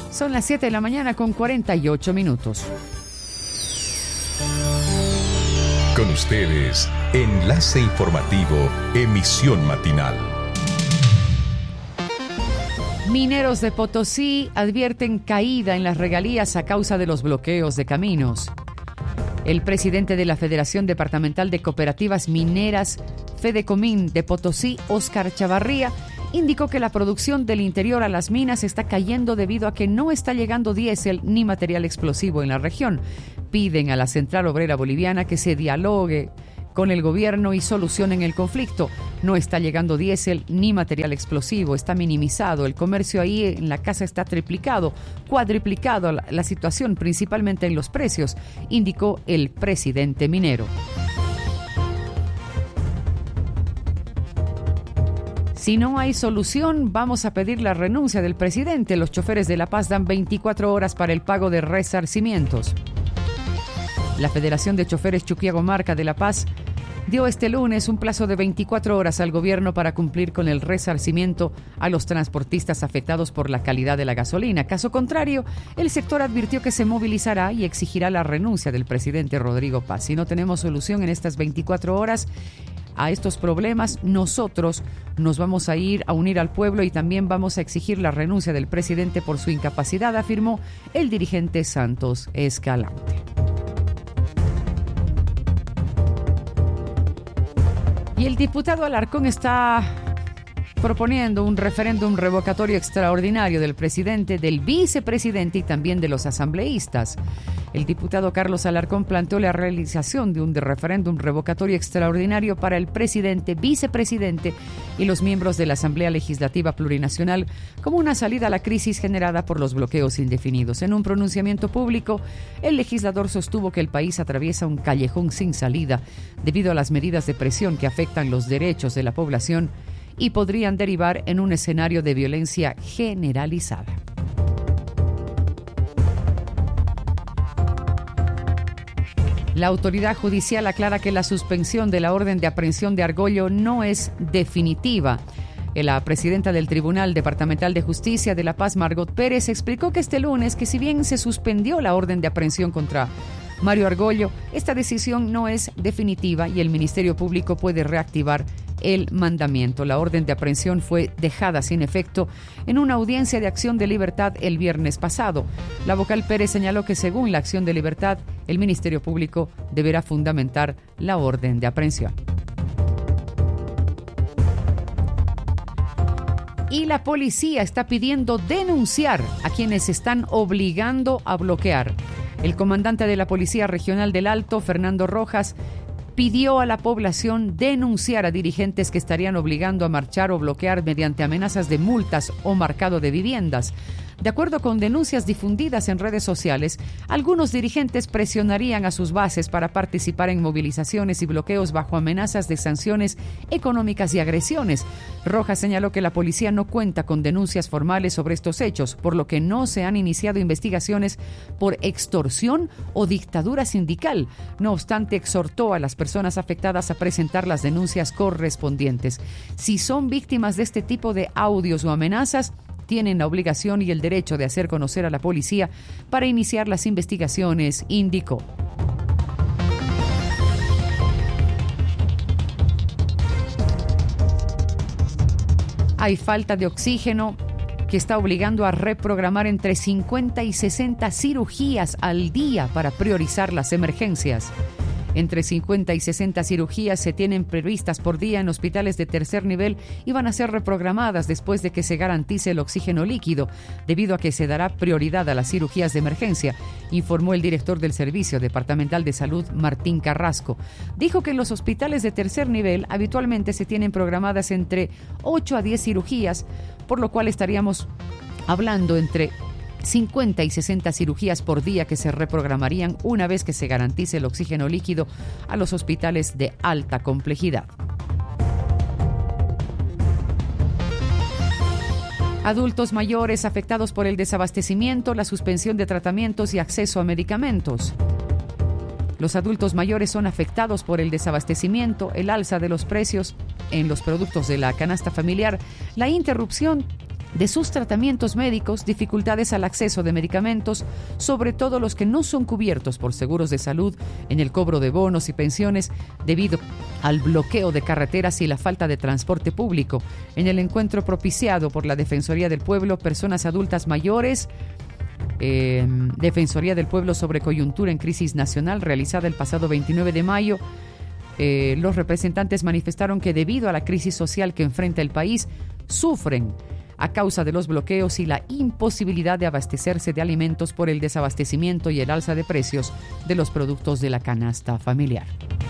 Son las 7 de la mañana con 48 minutos. Con ustedes, Enlace Informativo, emisión matinal. Mineros de Potosí advierten caída en las regalías a causa de los bloqueos de caminos. El presidente de la Federación Departamental de Cooperativas Mineras, Fedecomín de Potosí, Óscar Chavarría, indicó que la producción del interior a las minas está cayendo debido a que no está llegando diésel ni material explosivo en la región. Piden a la Central Obrera Boliviana que se dialogue con el gobierno y solucionen el conflicto. No está llegando diésel ni material explosivo, está minimizado. El comercio ahí en la casa está triplicado, cuadriplicado la situación, principalmente en los precios, indicó el presidente minero. Si no hay solución, vamos a pedir la renuncia del presidente. Los choferes de La Paz dan 24 horas para el pago de resarcimientos. La Federación de Choferes Chuquiagomarca de La Paz dio este lunes un plazo de 24 horas al gobierno para cumplir con el resarcimiento a los transportistas afectados por la calidad de la gasolina. Caso contrario, el sector advirtió que se movilizará y exigirá la renuncia del presidente Rodrigo Paz. Si no tenemos solución en estas 24 horas a estos problemas, nosotros nos vamos a ir a unir al pueblo y también vamos a exigir la renuncia del presidente por su incapacidad, afirmó el dirigente Santos Escalante. Y el diputado Alarcón está proponiendo un referéndum revocatorio extraordinario del presidente, del vicepresidente y también de los asambleístas. El diputado Carlos Alarcón planteó la realización de un referéndum revocatorio extraordinario para el presidente, vicepresidente y los miembros de la Asamblea Legislativa Plurinacional como una salida a la crisis generada por los bloqueos indefinidos. En un pronunciamiento público, el legislador sostuvo que el país atraviesa un callejón sin salida debido a las medidas de presión que afectan los derechos de la población y podrían derivar en un escenario de violencia generalizada. La autoridad judicial aclara que la suspensión de la orden de aprehensión de Argollo no es definitiva. La presidenta del Tribunal Departamental de Justicia de La Paz, Margot Pérez, explicó que este lunes que si bien se suspendió la orden de aprehensión contra Mario Argollo, esta decisión no es definitiva y el Ministerio Público puede reactivar el mandamiento. La orden de aprehensión fue dejada sin efecto en una audiencia de acción de libertad el viernes pasado. La vocal Pérez señaló que según la acción de libertad, el Ministerio Público deberá fundamentar la orden de aprehensión. Y la policía está pidiendo denunciar a quienes están obligando a bloquear. El comandante de la Policía Regional del Alto, Fernando Rojas, pidió a la población denunciar a dirigentes que estarían obligando a marchar o bloquear mediante amenazas de multas o marcado de viviendas. De acuerdo con denuncias difundidas en redes sociales, algunos dirigentes presionarían a sus bases para participar en movilizaciones y bloqueos bajo amenazas de sanciones económicas y agresiones. Rojas señaló que la policía no cuenta con denuncias formales sobre estos hechos, por lo que no se han iniciado investigaciones por extorsión o dictadura sindical. No obstante, exhortó a las personas afectadas a presentar las denuncias correspondientes. Si son víctimas de este tipo de audios o amenazas, tienen la obligación y el derecho de hacer conocer a la policía para iniciar las investigaciones, indicó. Hay falta de oxígeno que está obligando a reprogramar entre 50 y 60 cirugías al día para priorizar las emergencias. Entre 50 y 60 cirugías se tienen previstas por día en hospitales de tercer nivel y van a ser reprogramadas después de que se garantice el oxígeno líquido, debido a que se dará prioridad a las cirugías de emergencia, informó el director del Servicio Departamental de Salud, Martín Carrasco. Dijo que en los hospitales de tercer nivel habitualmente se tienen programadas entre 8 a 10 cirugías, por lo cual estaríamos hablando entre 50 y 60 cirugías por día que se reprogramarían una vez que se garantice el oxígeno líquido a los hospitales de alta complejidad. Adultos mayores afectados por el desabastecimiento, la suspensión de tratamientos y acceso a medicamentos. Los adultos mayores son afectados por el desabastecimiento, el alza de los precios en los productos de la canasta familiar, la interrupción de sus tratamientos médicos, dificultades al acceso de medicamentos, sobre todo los que no son cubiertos por seguros de salud, en el cobro de bonos y pensiones debido al bloqueo de carreteras y la falta de transporte público. En el encuentro propiciado por la Defensoría del Pueblo, personas adultas mayores, Defensoría del Pueblo sobre coyuntura en crisis nacional, realizada el pasado 29 de mayo, los representantes manifestaron que debido a la crisis social que enfrenta el país, sufren a causa de los bloqueos y la imposibilidad de abastecerse de alimentos por el desabastecimiento y el alza de precios de los productos de la canasta familiar.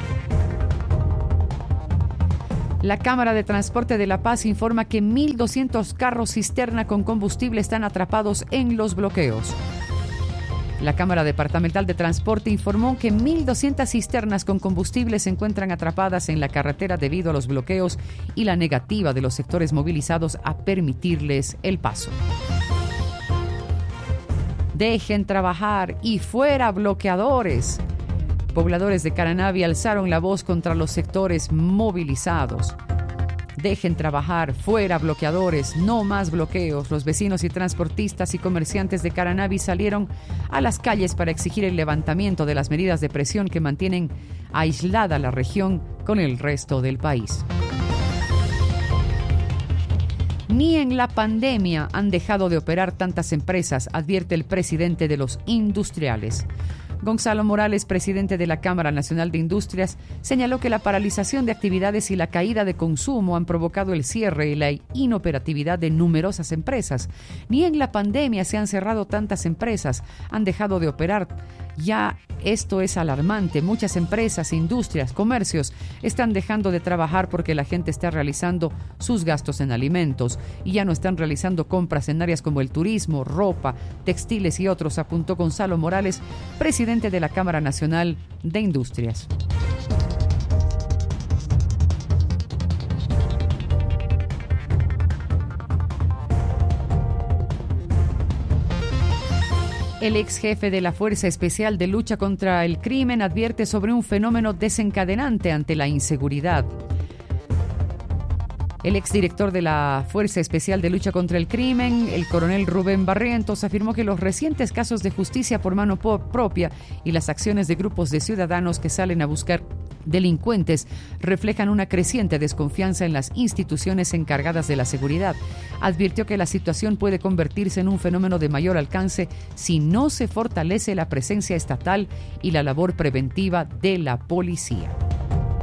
La Cámara de Transporte de La Paz informa que 1.200 carros cisterna con combustible están atrapados en los bloqueos. La Cámara Departamental de Transporte informó que 1.200 cisternas con combustible se encuentran atrapadas en la carretera debido a los bloqueos y la negativa de los sectores movilizados a permitirles el paso. Dejen trabajar y fuera bloqueadores. Pobladores de Caranavi alzaron la voz contra los sectores movilizados. Dejen trabajar, fuera bloqueadores, no más bloqueos. Los vecinos y transportistas y comerciantes de Caranavi salieron a las calles para exigir el levantamiento de las medidas de presión que mantienen aislada la región con el resto del país. Ni en la pandemia han dejado de operar tantas empresas, advierte el presidente de los industriales. Gonzalo Morales, presidente de la Cámara Nacional de Industrias, señaló que la paralización de actividades y la caída de consumo han provocado el cierre y la inoperatividad de numerosas empresas. Ni en la pandemia se han cerrado tantas empresas, han dejado de operar. Ya esto es alarmante. Muchas empresas, industrias, comercios están dejando de trabajar porque la gente está realizando sus gastos en alimentos y ya no están realizando compras en áreas como el turismo, ropa, textiles y otros, apuntó Gonzalo Morales, presidente de la Cámara Nacional de Industrias. El ex jefe de la Fuerza Especial de Lucha contra el Crimen advierte sobre un fenómeno desencadenante ante la inseguridad. El exdirector de la Fuerza Especial de Lucha contra el Crimen, el coronel Rubén Barrientos, afirmó que los recientes casos de justicia por mano propia y las acciones de grupos de ciudadanos que salen a buscar delincuentes reflejan una creciente desconfianza en las instituciones encargadas de la seguridad. Advirtió que la situación puede convertirse en un fenómeno de mayor alcance si no se fortalece la presencia estatal y la labor preventiva de la policía.